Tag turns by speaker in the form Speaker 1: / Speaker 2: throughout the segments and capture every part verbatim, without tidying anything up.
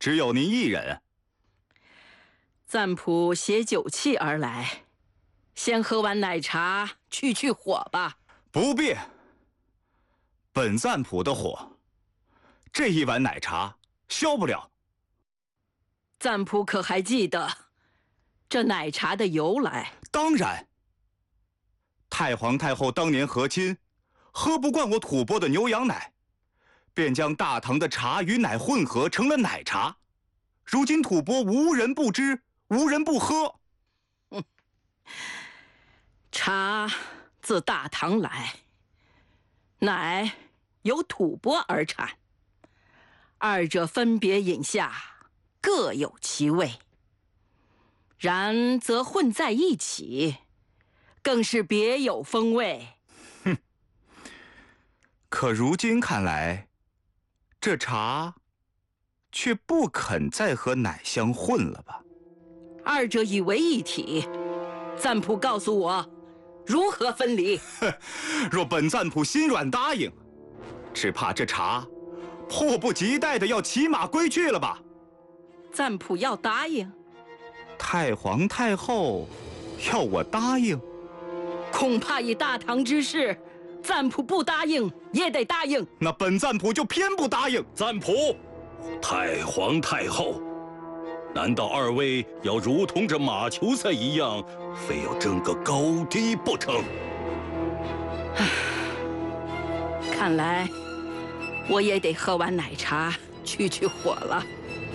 Speaker 1: 只有您一人。
Speaker 2: 赞普携酒器而来，先喝碗奶茶去去火吧。
Speaker 1: 不必。本赞普的火，这一碗奶茶消不了。
Speaker 2: 赞普可还记得这奶茶的由来？
Speaker 1: 当然。太皇太后当年和亲，喝不惯我吐蕃的牛羊奶，便将大唐的茶与奶混合成了奶茶。如今吐蕃无人不知，无人不喝。
Speaker 2: 嗯，茶自大唐来，奶由吐蕃而产，二者分别饮下，各有其味。然则混在一起，更是别有风味。
Speaker 1: 哼！可如今看来，这茶却不肯再和奶相混了吧？
Speaker 2: 二者已为一体，赞普告诉我，如何分离？
Speaker 1: 若本赞普心软答应，只怕这茶迫不及待的要骑马归去了吧？
Speaker 2: 赞普要答应？
Speaker 1: 太皇太后要我答应？
Speaker 2: 恐怕以大唐之势，赞普不答应也得答应。
Speaker 1: 那本赞普就偏不答应。
Speaker 3: 赞普，太皇太后，难道二位要如同这马球赛一样，非要争个高低不成？
Speaker 2: 看来我也得喝碗奶茶去去火了。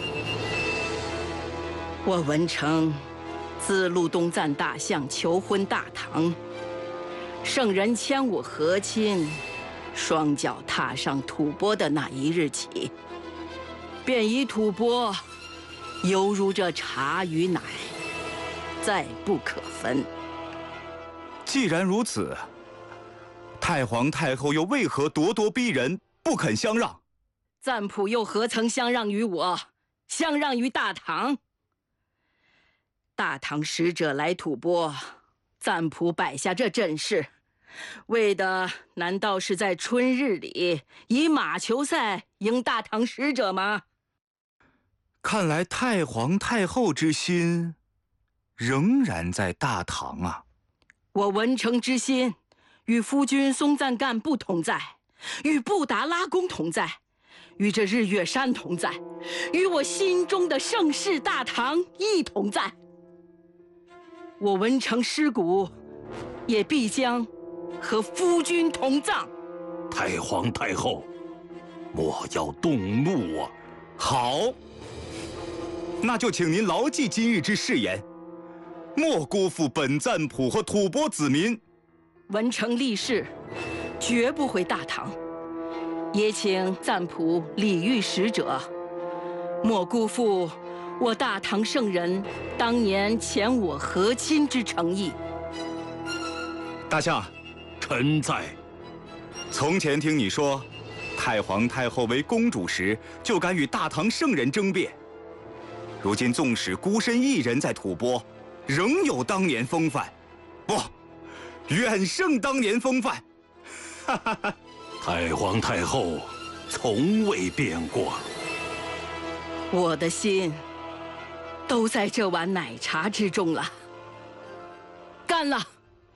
Speaker 2: 我文成自路东赞大相求婚大唐，圣人牵我和亲，双脚踏上吐蕃的那一日起，便以吐蕃犹如这茶与奶，再不可分。
Speaker 1: 既然如此，太皇太后又为何咄咄逼人，不肯相让？
Speaker 2: 赞普又何曾相让于我，相让于大唐？大唐使者来吐蕃，赞普摆下这阵势，为的难道是在春日里以马球赛迎大唐使者吗？
Speaker 1: 看来太皇太后之心仍然在大唐啊。
Speaker 2: 我文成之心与夫君松赞干不同在，与布达拉宫同在，与这日月山同在，与我心中的盛世大唐亦同在。我文成尸骨，也必将和夫君同葬。
Speaker 3: 太皇太后，莫要动怒啊！
Speaker 1: 好，那就请您牢记今日之誓言，莫辜负本赞普和吐蕃子民。
Speaker 2: 文成立誓，绝不回大唐。也请赞普礼遇使者，莫辜负我大唐圣人当年遣我和亲之诚意。
Speaker 1: 大相，
Speaker 3: 臣在。
Speaker 1: 从前听你说，太皇太后为公主时就敢与大唐圣人争辩，如今纵使孤身一人在吐蕃，仍有当年风范，不，远胜当年风范。哈哈哈。
Speaker 3: 太皇太后从未变过。
Speaker 2: 我的心都在这碗奶茶之中了。干了！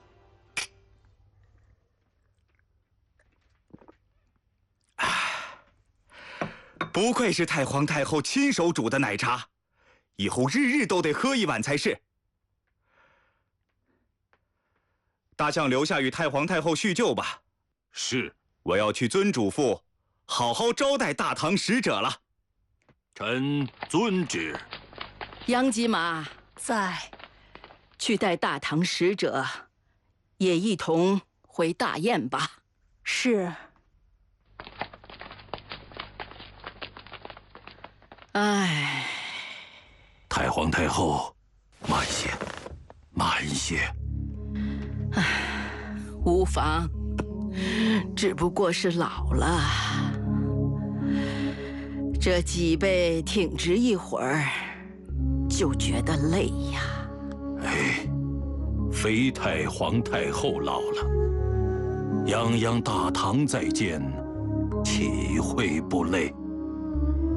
Speaker 1: 不愧是太皇太后亲手煮的奶茶，以后日日都得喝一碗才是。大相留下与太皇太后叙旧吧。
Speaker 3: 是。
Speaker 1: 我要去遵嘱咐，好好招待大唐使者了。
Speaker 3: 臣遵旨。
Speaker 2: 杨吉马
Speaker 4: 在，
Speaker 2: 去带大唐使者，也一同回大宴吧。
Speaker 4: 是。
Speaker 2: 唉，
Speaker 3: 太皇太后，慢些，慢些。
Speaker 2: 唉，无妨。只不过是老了，这脊背挺直一会儿，就觉得累呀。
Speaker 3: 哎，非太皇太后老了，泱泱大唐再见，岂会不累？